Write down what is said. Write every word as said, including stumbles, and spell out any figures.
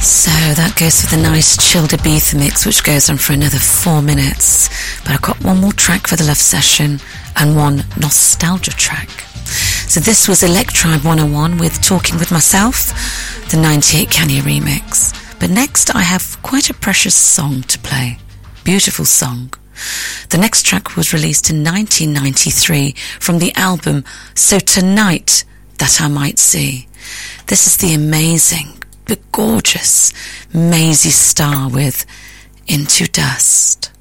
So that goes for the nice chilled Ibiza mix, which goes on for another four minutes. But I've got one more track for the love session and one nostalgia track. So this was Electribe one oh one with Talking With Myself, the ninety-eight Kanye remix. But next I have quite a precious song to play. Beautiful song. The next track was released in nineteen ninety-three from the album So Tonight That I Might See. This is the amazing but gorgeous Maisie Starr with Into Dust.